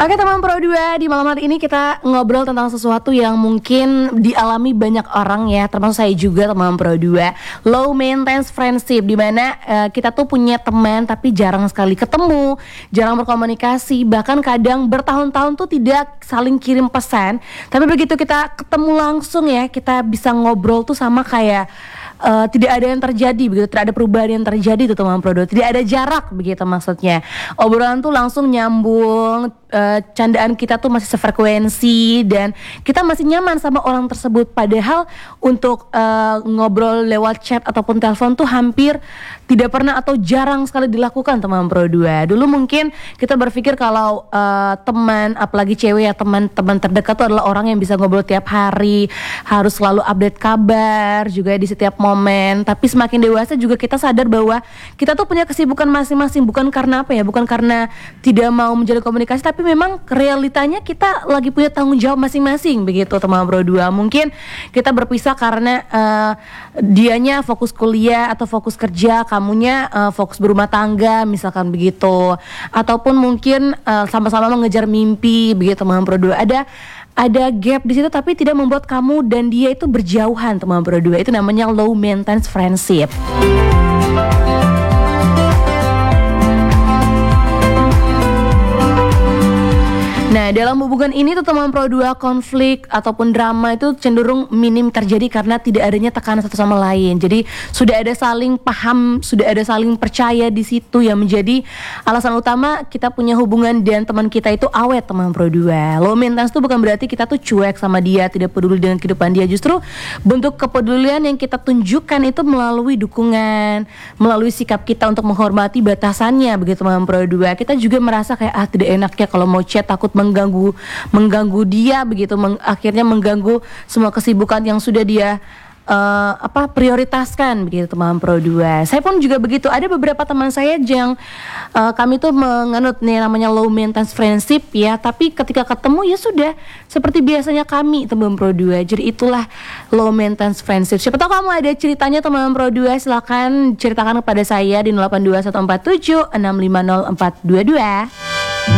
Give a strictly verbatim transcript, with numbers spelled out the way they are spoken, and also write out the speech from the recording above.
Oke teman Pro dua, di malam hari ini kita ngobrol tentang sesuatu yang mungkin dialami banyak orang ya, termasuk saya juga teman Pro dua. Low maintenance friendship, dimana uh, kita tuh punya teman tapi jarang sekali ketemu, jarang berkomunikasi, bahkan kadang bertahun-tahun tuh tidak saling kirim pesan. Tapi begitu kita ketemu langsung ya, kita bisa ngobrol tuh sama kayak Uh, tidak ada yang terjadi begitu, tidak ada perubahan yang terjadi tuh teman Pro dua, tidak ada jarak begitu maksudnya. Obrolan tuh langsung nyambung, uh, candaan kita tuh masih sefrekuensi dan kita masih nyaman sama orang tersebut. Padahal untuk uh, ngobrol lewat chat ataupun telepon tuh hampir tidak pernah atau jarang sekali dilakukan teman Pro dua. Dulu mungkin kita berpikir kalau uh, teman, apalagi cewek ya, teman-teman terdekat tuh adalah orang yang bisa ngobrol tiap hari, harus selalu update kabar juga di setiap momen. Tapi semakin dewasa juga kita sadar bahwa kita tuh punya kesibukan masing-masing, bukan karena apa ya, bukan karena tidak mau menjalin komunikasi, tapi memang realitanya kita lagi punya tanggung jawab masing-masing begitu teman Pro dua. Mungkin kita berpisah karena uh, dianya fokus kuliah atau fokus kerja, kamunya uh, fokus berumah tangga misalkan begitu, ataupun mungkin uh, sama-sama mengejar mimpi begitu teman Pro dua. Ada ada gap di situ tapi tidak membuat kamu dan dia itu berjauhan teman Pro dua. Itu namanya low maintenance friendship. Nah, dalam hubungan ini tuh teman Pro dua, konflik ataupun drama itu cenderung minim terjadi karena tidak adanya tekanan satu sama lain. Jadi sudah ada saling paham, sudah ada saling percaya di situ yang menjadi alasan utama kita punya hubungan dan teman kita itu awet teman Pro dua. Low maintenance itu bukan berarti kita tuh cuek sama dia, tidak peduli dengan kehidupan dia. Justru bentuk kepedulian yang kita tunjukkan itu melalui dukungan, melalui sikap kita untuk menghormati batasannya begitu teman Pro dua. Kita juga merasa kayak ah tidak enak ya kalau mau chat, takut mengganggu mengganggu dia begitu, meng, akhirnya mengganggu semua kesibukan yang sudah dia uh, apa prioritaskan begitu teman Pro dua. Saya pun juga begitu. Ada beberapa teman saya yang uh, kami tuh menganut nih namanya low maintenance friendship ya, tapi ketika ketemu ya sudah seperti biasanya kami teman Pro dua. Jadi itulah low maintenance friendship. Siapa tahu kamu ada ceritanya teman Pro dua, silakan ceritakan kepada saya di nol delapan dua satu empat tujuh enam lima nol empat dua dua.